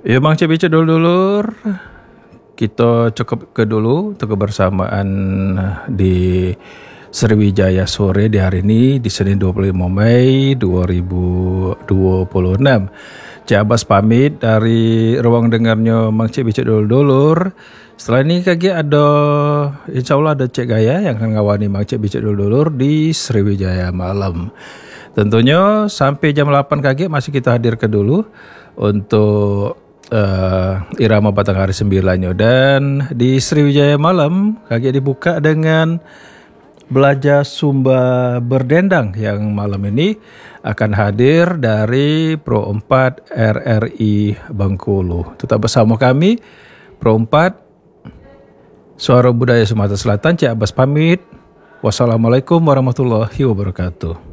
Ya Bang Cebice dulur-dulur, kita cukup ke dulu untuk kebersamaan di Sriwijaya sore di hari ini di Senin 25 Mei 2026. Cik Abbas pamit dari ruang dengarnya Bang Cebice dulur-dulur. Setelah ini kaki ada, insya Allah ada Cik Gaya yang akan ngawani Bang Cebice dulur-dulur di Sriwijaya malam. Tentunya sampai jam 8 kaki masih kita hadirkan dulu untuk irama Batanghari 9-nya. Dan di Sriwijaya malam kaki dibuka dengan belajar Sumba Berdendang yang malam ini akan hadir dari Pro 4 RRI Bengkulu. Tetap bersama kami Pro 4 Suara Budaya Sumatera Selatan. Cik Abbas pamit. Wassalamualaikum warahmatullahi wabarakatuh.